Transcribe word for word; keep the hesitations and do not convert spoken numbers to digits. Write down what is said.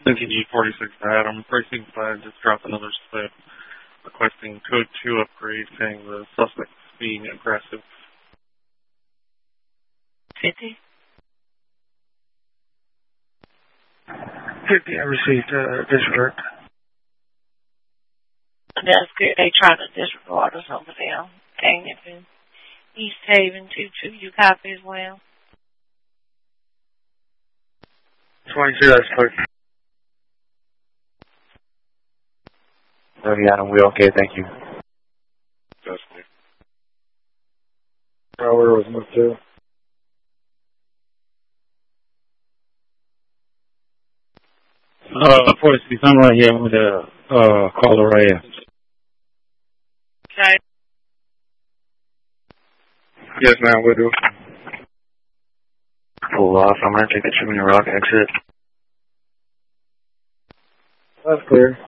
N T G forty-six to Adam. Precinct five just dropped another slip requesting code two upgrade saying the suspect's being aggressive. fifty? fifty, I received uh, disregard. That's good. They trying to disregard us over there. Dang it. East Haven two two, you copy as well? twenty-two, that's clear. thirty Adam, we okay, thank you. That's clear. Where was moved to? Uh, forty-six, I'm right here with the uh, caller right here. Okay. Yes, ma'am, we do. Pull off, I'm going to take the Truman Rock exit. That's clear.